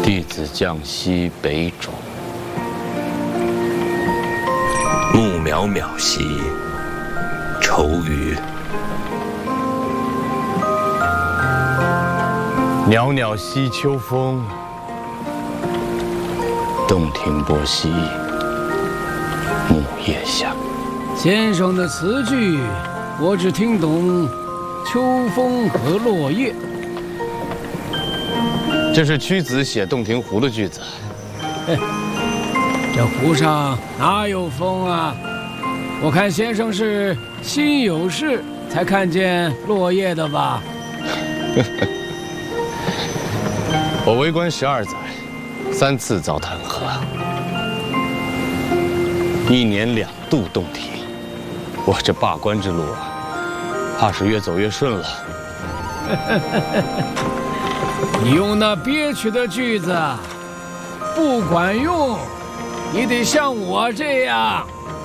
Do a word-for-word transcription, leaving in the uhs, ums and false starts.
弟子降西北冢。 木渺渺兮，愁余； 袅袅兮秋风，洞庭波兮木叶香。 先生的词句，我只听懂秋风和落叶。 这是屈子写《洞庭湖》的句子。 这湖上哪有风啊？我看先生是心有事才看见落叶的吧？ 我为官十二载，三次遭弹劾，一年两度洞庭。我这罢官之路啊，怕是越走越顺了。 你用那憋屈的句子不管用，你得像我这样